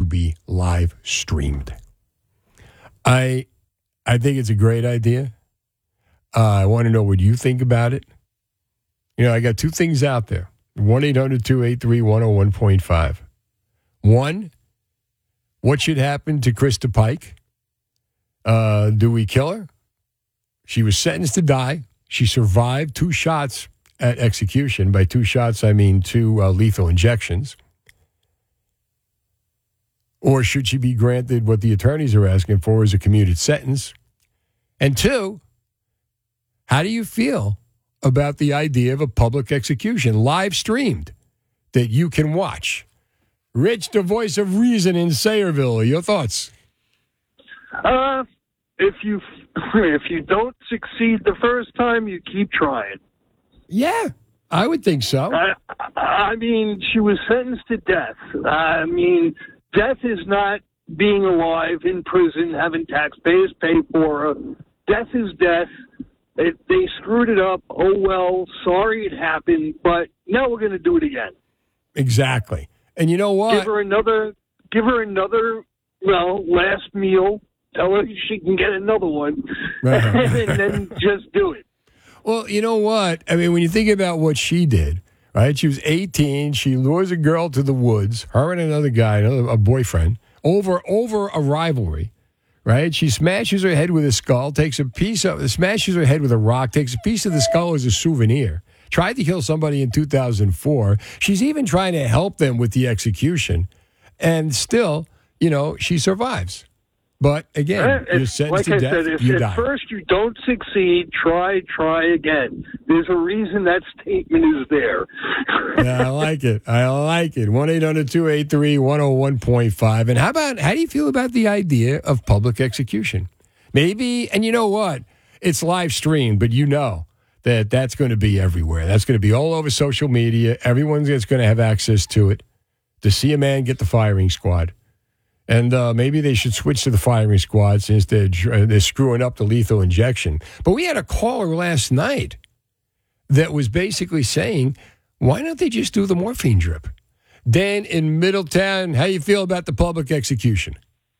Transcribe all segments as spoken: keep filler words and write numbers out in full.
be live streamed. I I think it's a great idea. Uh, I want to know what you think about it. You know, I got two things out there. one eight hundred two eight three one oh one point five. One, what should happen to Krista Pike? Uh, do we kill her? She was sentenced to die. She survived two shots at execution. By two shots, I mean two uh, lethal injections. Or should she be granted what the attorneys are asking for as a commuted sentence? And two, how do you feel about the idea of a public execution, live streamed, that you can watch? Rich, the voice of reason in Sayreville, your thoughts? Uh, if you if you don't succeed the first time, you keep trying. Yeah, I would think so. I, I mean, she was sentenced to death. I mean, death is not being alive in prison, having taxpayers pay for her. Death is death. It, they screwed it up. Oh, well, sorry it happened, but now we're going to do it again. Exactly. And you know what? Give her another, give her another, well, last meal. Tell her she can get another one. And then just do it. Well, you know what? I mean, when you think about what she did, right? She was eighteen. She lures a girl to the woods, her and another guy, another, a boyfriend, over over a rivalry, right? She smashes her head with a skull, takes a piece of, smashes her head with a rock, takes a piece of the skull as a souvenir. Tried to kill somebody in two thousand four. She's even trying to help them with the execution. And still, you know, she survives. But again, uh, you're sentenced like to I death, said, if you at die. first you don't succeed, try, try again. There's a reason that statement is there. Yeah, I like it. I like it. one eight hundred two eight three one oh one point five. And how about, how do you feel about the idea of public execution? Maybe, and you know what? It's live streamed, but you know that that's going to be everywhere. That's going to be all over social media. Everyone's going to have access to it to see a man get the firing squad. And uh, maybe they should switch to the firing squad since they're, they're screwing up the lethal injection. But we had a caller last night that was basically saying, why don't they just do the morphine drip? Dan in Middletown, how you feel about the public execution?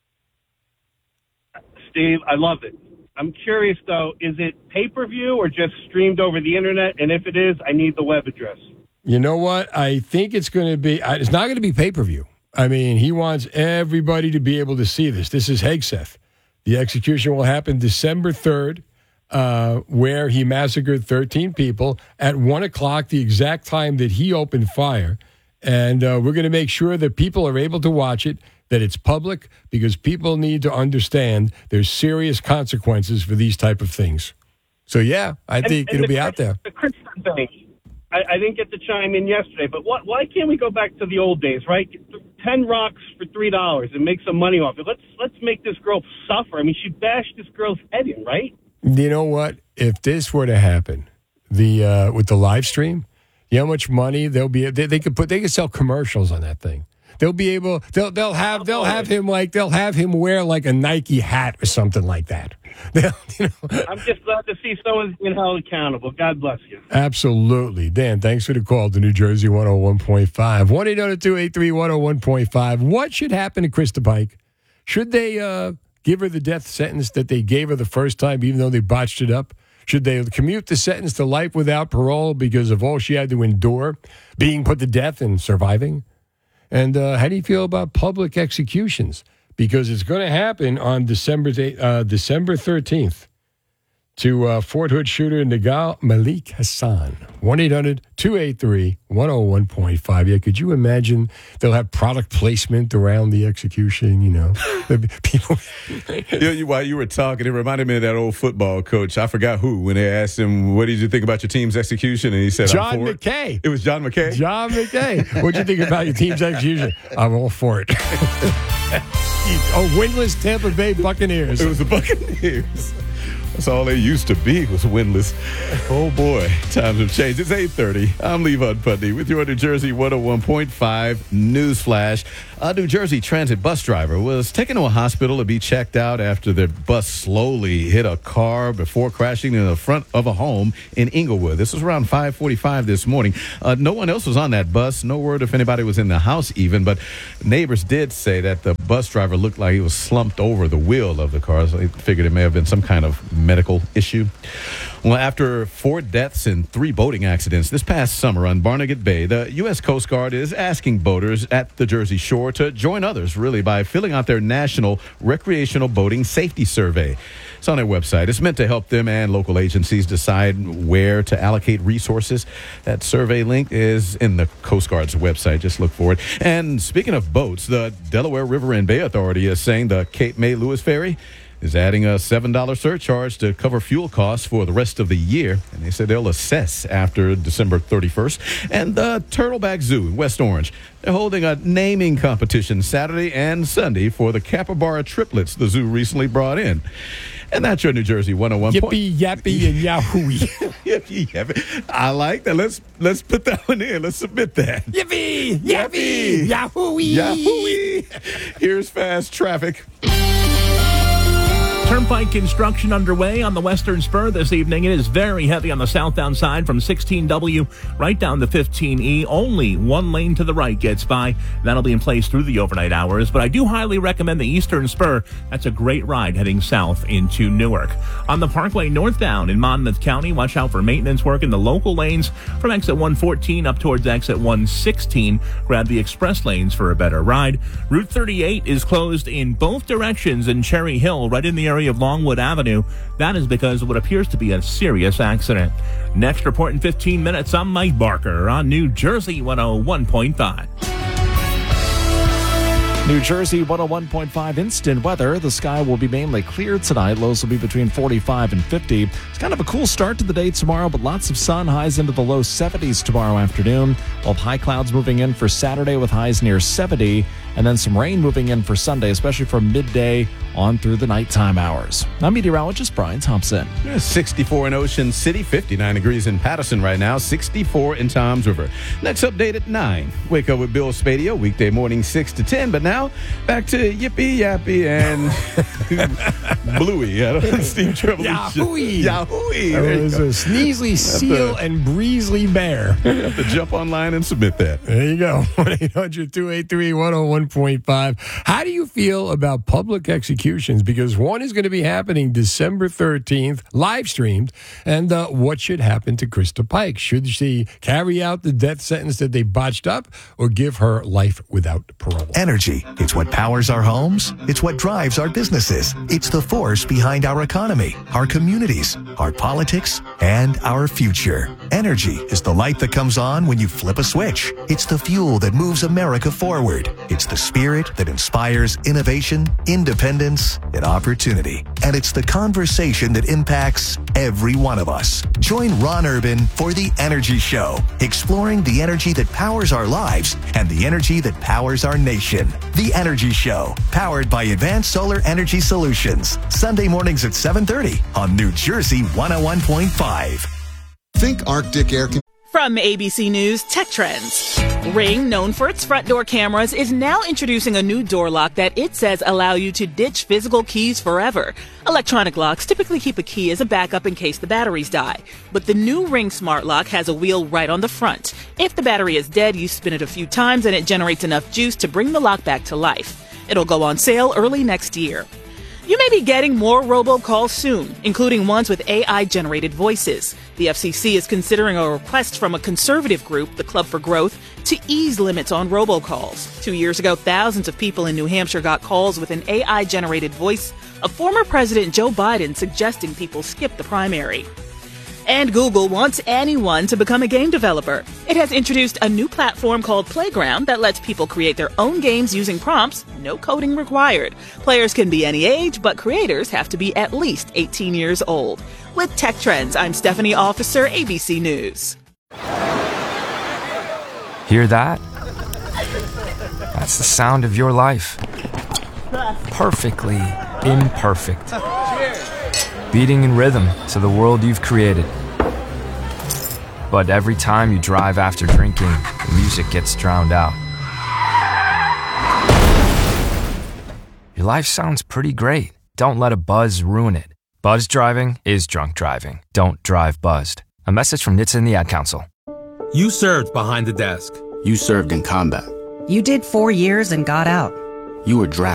Steve, I love it. I'm curious, though, is it pay-per-view or just streamed over the internet? And if it is, I need the web address. You know what? I think it's going to be, it's not going to be pay-per-view. I mean, he wants everybody to be able to see this. This is Hegseth. The execution will happen December third, uh, where he massacred thirteen people at one o'clock, the exact time that he opened fire. And uh, we're going to make sure that people are able to watch it, that it's public, because people need to understand there's serious consequences for these type of things. So, yeah, I think and, and it'll be out there. The Christian thing. I, I didn't get to chime in yesterday, but what, why can't we go back to the old days, right? Ten rocks for three dollars and make some money off it. Let's let's make this girl suffer. I mean, she bashed this girl's head in, right? You know what? If this were to happen, the uh, with the live stream, you know how much money they'll be. They, they could put. They could sell commercials on that thing. They'll be able. They'll they'll have they'll have him like they'll have him wear like a Nike hat or something like that. They'll, you know. I'm just glad to see someone's being held accountable. God bless you. Absolutely, Dan. Thanks for the call to New Jersey one hundred one point five. one eight hundred two eight three one oh one point five. What should happen to Krista Pike? Should they uh, give her the death sentence that they gave her the first time, even though they botched it up? Should they commute the sentence to life without parole because of all she had to endure, being put to death and surviving? And uh, how do you feel about public executions? Because it's going to happen on December uh, December thirteenth to uh, Fort Hood shooter Nagal Malik Hassan. one eight hundred two eight three one oh one point five. Yeah, could you imagine they'll have product placement around the execution, you know? People. you know, while you were talking, it reminded me of that old football coach. I forgot who, when they asked him, what did you think about your team's exexecution? And he said, John I'm for McKay. It. it was John McKay? John McKay. What'd you think about your team's execution? I'm all for it. Oh, winless Tampa Bay Buccaneers. It was the Buccaneers. That's all they used to be, was winless. Oh, boy. Times have changed. It's eight thirty. I'm Levon Putney with your New Jersey one oh one point five Newsflash. A New Jersey Transit bus driver was taken to a hospital to be checked out after their bus slowly hit a car before crashing in the front of a home in Inglewood. This was around five forty-five this morning. Uh, no one else was on that bus. No word if anybody was in the house even, but neighbors did say that the bus driver looked like he was slumped over the wheel of the car, so they figured it may have been some kind of medical issue. Well, after four deaths and three boating accidents this past summer on Barnegat Bay, the U S Coast Guard is asking boaters at the Jersey Shore to join others, really, by filling out their National Recreational Boating Safety Survey. It's on their website. It's meant to help them and local agencies decide where to allocate resources. That survey link is in the Coast Guard's website. Just look for it. And speaking of boats, the Delaware River and Bay Authority is saying the Cape May Lewis Ferry is adding a seven dollars surcharge to cover fuel costs for the rest of the year. And they said they'll assess after December thirty-first. And the Turtleback Zoo in West Orange, they're holding a naming competition Saturday and Sunday for the capybara triplets the zoo recently brought in. And that's your New Jersey one oh one. Yippee, yappy, and yahoo! Yippee, yappy. I like that. Let's let's put that one in. Let's submit that. Yippee, yappy, yahoo! Yahoo! Here's fast traffic. Turnpike construction underway on the Western Spur this evening. It is very heavy on the southbound side from sixteen W right down to fifteen E. Only one lane to the right gets by. That'll be in place through the overnight hours. But I do highly recommend the Eastern Spur. That's a great ride heading south into Newark. On the Parkway northbound in Monmouth County, watch out for maintenance work in the local lanes from exit one fourteen up towards exit one sixteen. Grab the express lanes for a better ride. Route thirty-eight is closed in both directions in Cherry Hill, right in the area of Longwood Avenue. That is because of what appears to be a serious accident. Next report in fifteen minutes, I'm Mike Barker on New Jersey one oh one point five. New Jersey one oh one point five instant weather. The sky will be mainly clear tonight. Lows will be between forty-five and fifty. It's kind of a cool start to the day tomorrow, but lots of sun. Highs into the low seventies tomorrow afternoon. While high clouds moving in for Saturday with highs near seventy. And then some rain moving in for Sunday, especially from midday on through the nighttime hours. I'm meteorologist Brian Thompson. Yeah, sixty-four in Ocean City, fifty-nine degrees in Patterson right now, sixty-four in Toms River. Next update at nine. Wake up with Bill Spadio, weekday morning six to ten. But now, back to Yippee Yappy and Bluey. I don't know, Steve Trevor. Yahooey. Yahooey. There was a Sneezely Seal the, and Breezely Bear. You have to jump online and submit that. There you go. one eight hundred two eight three one oh one point five. How do you feel about public executions? Because one is going to be happening December thirteenth, live streamed. And uh, what should happen to Krista Pike? Should she carry out the death sentence that they botched up or give her life without parole? Energy. It's what powers our homes. It's what drives our businesses. It's the force behind our economy, our communities, our politics, and our future. Energy is the light that comes on when you flip a switch. It's the fuel that moves America forward. It's the spirit that inspires innovation, independence, and opportunity. And it's the conversation that impacts every one of us. Join Ron Urban for The Energy Show, exploring the energy that powers our lives and the energy that powers our nation. The Energy Show, powered by Advanced Solar Energy Solutions. Sunday mornings at seven thirty on New Jersey one oh one point five. Think Arctic Air Conditioning. From A B C News Tech Trends. Ring, known for its front door cameras, is now introducing a new door lock that it says allow you to ditch physical keys forever. Electronic locks typically keep a key as a backup in case the batteries die. But the new Ring Smart Lock has a wheel right on the front. If the battery is dead, you spin it a few times and it generates enough juice to bring the lock back to life. It'll go on sale early next year. You may be getting more robocalls soon, including ones with A I-generated voices. The F C C is considering a request from a conservative group, the Club for Growth, to ease limits on robocalls. Two years ago, thousands of people in New Hampshire got calls with an A I-generated voice of former President Joe Biden suggesting people skip the primary. And Google wants anyone to become a game developer. It has introduced a new platform called Playground that lets people create their own games using prompts, no coding required. Players can be any age, but creators have to be at least eighteen years old. With Tech Trends, I'm Stephanie Officer, A B C News. Hear that? That's the sound of your life. Perfectly imperfect. Beating in rhythm to the world you've created. But every time you drive after drinking, the music gets drowned out. Your life sounds pretty great. Don't let a buzz ruin it. Buzz driving is drunk driving. Don't drive buzzed. A message from N H T S A and the Ad Council. You served behind the desk. You served in combat. You did four years and got out. You were drafted.